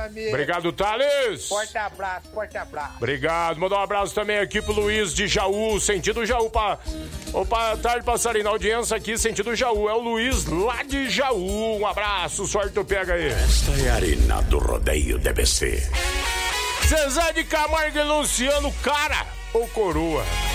amigo. Obrigado, Thales. Forte abraço. Obrigado. Mandar um abraço também aqui pro Luiz de Jaú, sentido Jaú. Opa, tarde passarinho, audiência aqui, sentido Jaú. É o Luiz lá de Jaú. Um abraço, sorte tu pega aí. Esta é a Arena do Rodeio DBC. Zezé de Camargo e Luciano, cara ou coroa?